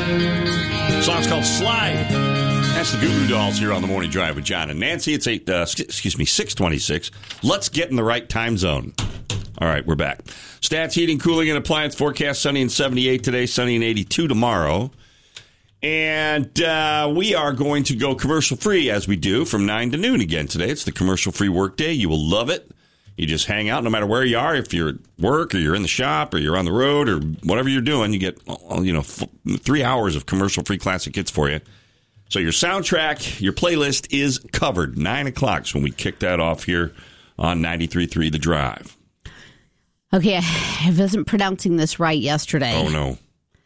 Song's called Slide. That's the Goo Goo Dolls here on the Morning Drive with John and Nancy. It's 6:26. Let's get in the right time zone. All right, we're back. Stats, heating, cooling, and appliance forecast. Sunny and 78 today, sunny and 82 tomorrow. And we are going to go commercial-free, as we do, from 9 to noon again today. It's the commercial-free workday. You will love it. You just hang out no matter where you are. If you're at work or you're in the shop or you're on the road or whatever you're doing, you get 3 hours of commercial-free classic hits for you. So your soundtrack, your playlist is covered. 9 o'clock is when we kick that off here on 93.3 The Drive. Okay, I wasn't pronouncing this right yesterday. Oh, no.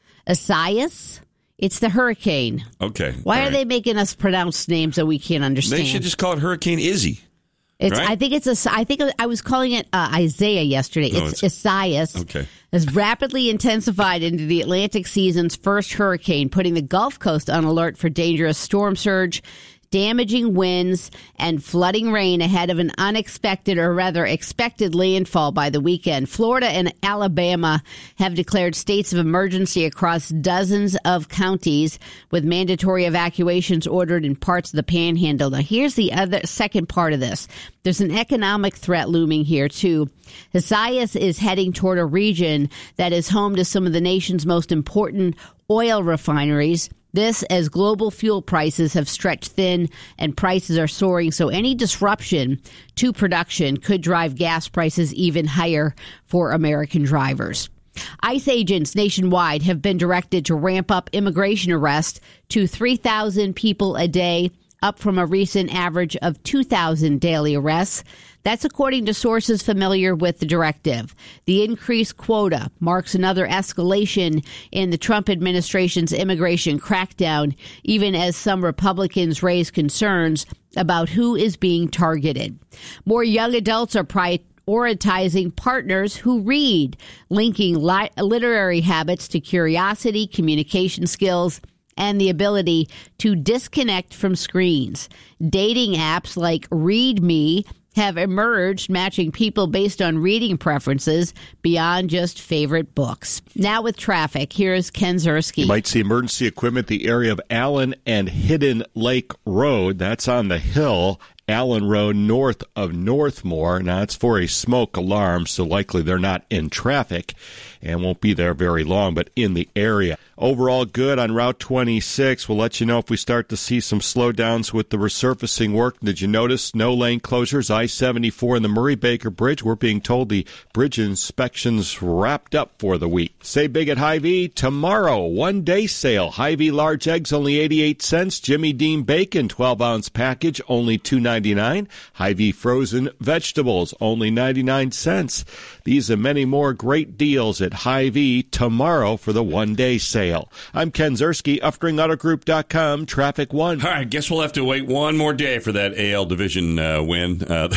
Isaias? It's the hurricane. Okay. Why are they making us pronounce names that we can't understand? They should just call it Hurricane Izzy. It's. Right? I think I was calling it Isaiah yesterday. No, it's Isaias. Okay. Has rapidly intensified into the Atlantic season's first hurricane, putting the Gulf Coast on alert for dangerous storm surge, damaging winds, and flooding rain ahead of an unexpected, or rather expected, landfall by the weekend. Florida and Alabama have declared states of emergency across dozens of counties, with mandatory evacuations ordered in parts of the Panhandle. Now, here's the second part of this. There's an economic threat looming here, too. Isaias is heading toward a region that is home to some of the nation's most important oil refineries. This as global fuel prices have stretched thin and prices are soaring, so any disruption to production could drive gas prices even higher for American drivers. ICE agents nationwide have been directed to ramp up immigration arrests to 3,000 people a day, up from a recent average of 2,000 daily arrests. That's according to sources familiar with the directive. The increased quota marks another escalation in the Trump administration's immigration crackdown, even as some Republicans raise concerns about who is being targeted. More young adults are prioritizing partners who read, linking literary habits to curiosity, communication skills, and the ability to disconnect from screens. Dating apps like ReadMe have emerged, matching people based on reading preferences beyond just favorite books. Now with traffic, here's Ken Ziersky. You might see emergency equipment the area of Allen and Hidden Lake Road. That's on the hill. Allen Road north of Northmore. Now, it's for a smoke alarm, so likely they're not in traffic and won't be there very long, but in the area. Overall good on Route 26. We'll let you know if we start to see some slowdowns with the resurfacing work. Did you notice no lane closures? I-74 and the Murray-Baker Bridge. We're being told the bridge inspections wrapped up for the week. Save big at Hy-Vee tomorrow. One-day sale. Hy-Vee large eggs, only 88 cents. Jimmy Dean bacon, 12-ounce package, only $2.99. Hy-Vee frozen vegetables, only 99 cents. These and many more great deals at Hy-Vee tomorrow for the one-day sale. I'm Ken Ziersky, UffdringAutoGroup.com, Traffic One. All right, guess we'll have to wait one more day for that AL division win.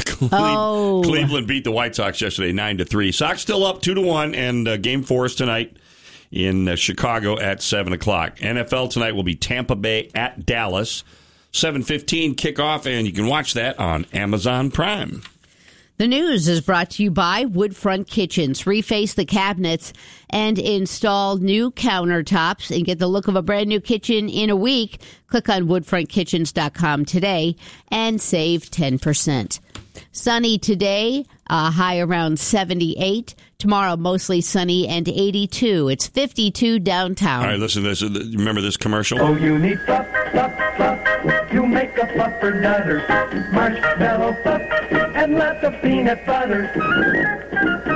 Cleveland beat the White Sox yesterday 9-3. Sox still up 2-1, and Game 4 is tonight in Chicago at 7 o'clock. NFL tonight will be Tampa Bay at Dallas. 7:15 kickoff, and you can watch that on Amazon Prime. The news is brought to you by Woodfront Kitchens. Reface the cabinets and install new countertops and get the look of a brand new kitchen in a week. Click on woodfrontkitchens.com today and save 10%. Sunny today, high around 78. Tomorrow, mostly sunny and 82. It's 52 downtown. All right, listen to this. Remember this commercial? Oh, you need fluff, fluff, fluff. You make a fluffernutter. Marshmallow fluff and lots of peanut butter.